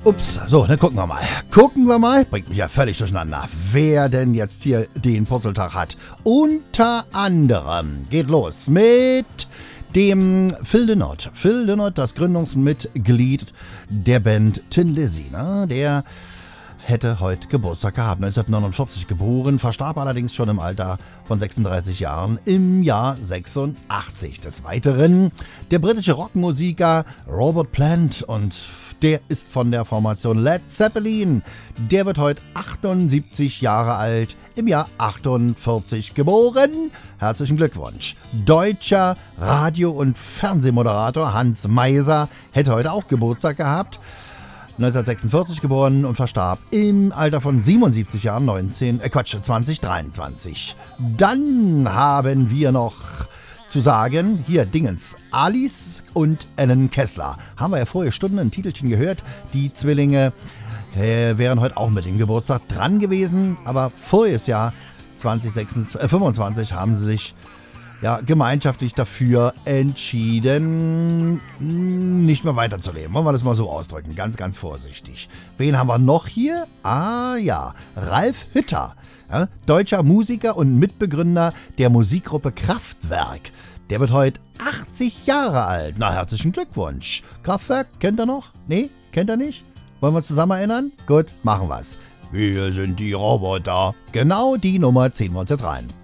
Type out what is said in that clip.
Ups, so, dann gucken wir mal. Bringt mich ja völlig durcheinander, wer denn jetzt hier den Purzeltag hat. Unter anderem geht los mit dem Phil Lynott. Phil Lynott, das Gründungsmitglied der Band Tin Lizzy. Ne? Der hätte heute Geburtstag gehabt, 1949 geboren, verstarb allerdings schon im Alter von 36 Jahren im Jahr 86. Des Weiteren der britische Rockmusiker Robert Plant, und der ist von der Formation Led Zeppelin. Der wird heute 78 Jahre alt, im Jahr 48 geboren. Herzlichen Glückwunsch. Deutscher Radio- und Fernsehmoderator Hans Meiser hätte heute auch Geburtstag gehabt. 1946 geboren und verstarb im Alter von 77 Jahren 2023. Dann haben wir noch zu sagen, hier Dingens, Alice und Ellen Kessler. Haben wir ja vorher Stunden ein Titelchen gehört. Die Zwillinge wären heute auch mit dem Geburtstag dran gewesen, aber voriges Jahr 2025 haben sie sich gemeinschaftlich dafür entschieden, nicht mehr weiterzuleben. Wollen wir das mal so ausdrücken, ganz, ganz vorsichtig. Wen haben wir noch hier? Ralf Hütter, deutscher Musiker und Mitbegründer der Musikgruppe Kraftwerk. Der wird heute 80 Jahre alt. Na, herzlichen Glückwunsch. Kraftwerk, kennt er noch? Nee, kennt er nicht? Wollen wir uns zusammen erinnern? Gut, machen wir's. Wir sind die Roboter. Genau die Nummer ziehen wir uns jetzt rein.